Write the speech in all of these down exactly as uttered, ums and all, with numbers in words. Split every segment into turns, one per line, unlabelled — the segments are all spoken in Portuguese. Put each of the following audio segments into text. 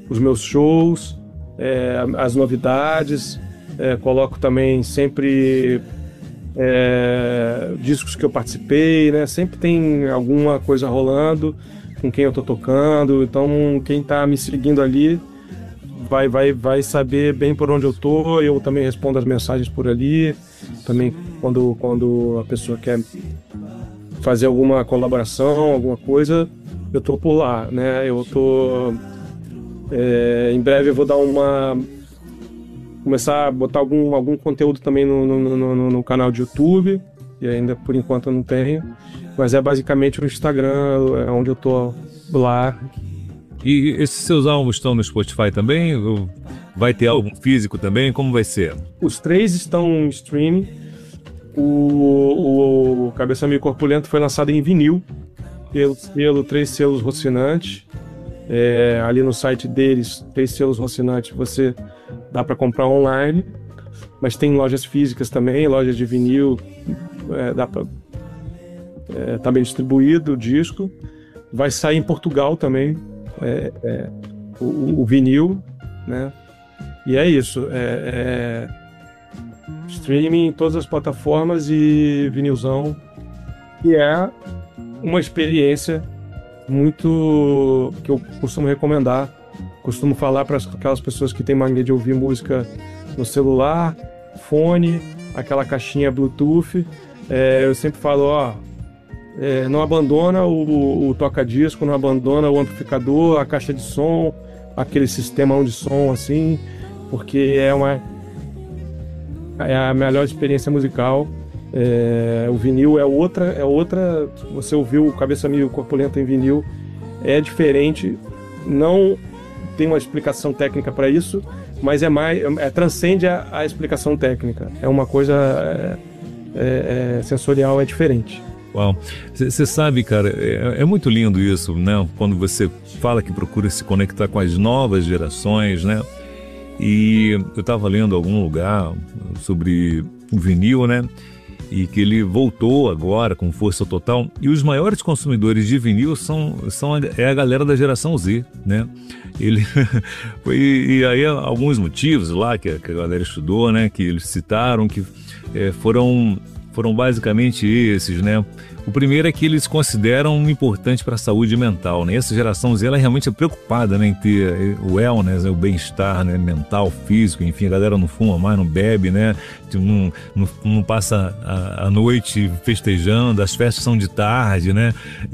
os meus shows, é, as novidades, é, coloco também sempre é, discos que eu participei, né? Sempre tem alguma coisa rolando com quem eu tô tocando, então quem tá me seguindo ali vai, vai, vai saber bem por onde eu tô. Eu também respondo as mensagens por ali, também quando, quando a pessoa quer fazer alguma colaboração, alguma coisa, eu tô por lá, né? Eu tô... É, em breve eu vou dar uma... começar a botar algum, algum conteúdo também no, no, no, no canal de YouTube, e ainda por enquanto eu não tenho, mas é basicamente o Instagram, é onde eu tô lá.
E esses seus álbuns estão no Spotify também? Ou vai ter álbum físico também? Como vai ser?
Os três estão em streaming. O, o Cabeça Meio Corpulento foi lançado em vinil, pelo selo Três Selos Rocinante. É, ali no site deles, Três Selos Rocinante, você dá para comprar online, mas tem lojas físicas também, lojas de vinil, é, dá para é, tá bem distribuído o disco. Vai sair em Portugal também, é, é, o, o vinil, né? E é isso, é, é streaming em todas as plataformas e vinilzão, que é uma experiência muito que eu costumo recomendar. Costumo falar para aquelas pessoas que têm mania de ouvir música no celular, fone, aquela caixinha Bluetooth. É, eu sempre falo, ó, é, não abandona o, o toca-disco, não abandona o amplificador, a caixa de som, aquele sistema de som assim, porque é uma é a melhor experiência musical. É, o vinil é outra, é outra. Você ouviu o Cabeça Meio Corpulento em vinil, é diferente. Não tem uma explicação técnica para isso, mas é mais, é, transcende a, a explicação técnica. É uma coisa é, é, é, sensorial, é diferente.
Uau, você sabe, cara, é, é muito lindo isso, né? Quando você fala que procura se conectar com as novas gerações, né? E eu estava lendo em algum lugar sobre o vinil, né? E que ele voltou agora com força total. E os maiores consumidores de vinil são, são a, é a galera da geração Z, né? Ele e, e aí alguns motivos lá que a, que a galera estudou, né? Que eles citaram que é, foram foram basicamente esses, né? O primeiro é que eles consideram importante para a saúde mental, né? Essa geração Z, ela realmente é preocupada, né, em ter o wellness, né, o bem-estar, né, mental, físico, enfim, a galera não fuma mais, não bebe, né, não, não, não passa a, a noite festejando, as festas são de tarde, né?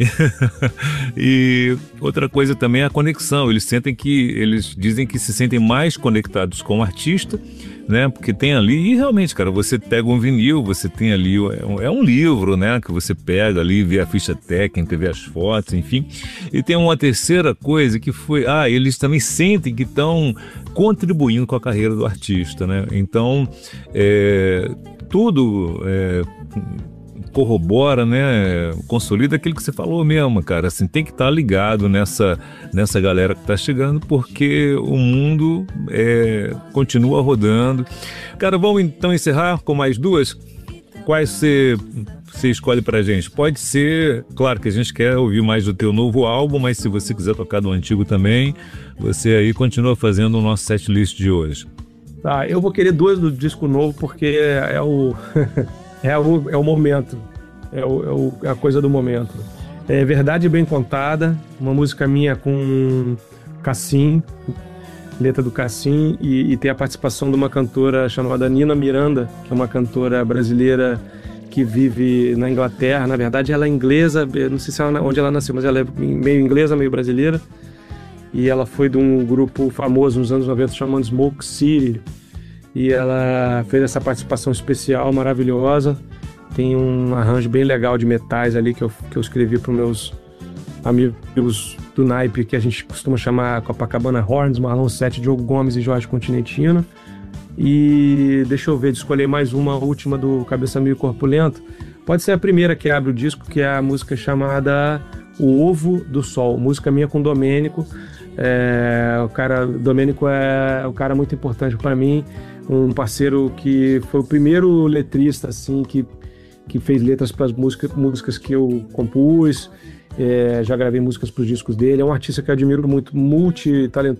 E outra coisa também é a conexão. Eles sentem que, eles dizem que se sentem mais conectados com o artista, né? Porque tem ali, e realmente, cara, você pega um vinil, você tem ali, é um, é um livro, né? Que você pega ali, vê a ficha técnica, vê as fotos, enfim. E tem uma terceira coisa que foi, ah, eles também sentem que estão contribuindo com a carreira do artista, né? Então, é, tudo é, corrobora, né? Consolida aquilo que você falou mesmo, cara. Assim, tem que estar ligado nessa, nessa galera que está chegando, porque o mundo é, continua rodando. Cara, vamos então encerrar com mais duas? Quais você, você escolhe pra gente? Pode ser, claro que a gente quer ouvir mais do teu novo álbum, mas se você quiser tocar do antigo também, você aí continua fazendo o nosso setlist de hoje.
Tá, eu vou querer duas do disco novo, porque é, é o... É o, é o momento, é, o, é, o, é a coisa do momento. É Verdade Bem Contada, uma música minha com Cassim, letra do Cassim, e, e tem a participação de uma cantora chamada Nina Miranda, que é uma cantora brasileira que vive na Inglaterra. Na verdade, ela é inglesa, não sei se ela, onde ela nasceu, mas ela é meio inglesa, meio brasileira. E ela foi de um grupo famoso nos anos noventa chamado Smoke City. E ela fez essa participação especial, maravilhosa. Tem um arranjo bem legal de metais ali que eu, que eu escrevi para os meus amigos do naipe, que a gente costuma chamar Copacabana Horns, Marlon Sete, Diogo Gomes e Jorge Continentino. E deixa eu ver, de escolher mais uma última do Cabeça Meio Corpulento. Pode ser a primeira que abre o disco, que é a música chamada O Ovo do Sol, música minha com Domênico. É, o cara, Domênico é um cara muito importante para mim, um parceiro que foi o primeiro letrista assim, que, que fez letras para as músicas, músicas que eu compus. É, já gravei músicas para os discos dele. É um artista que eu admiro muito, multitalentoso,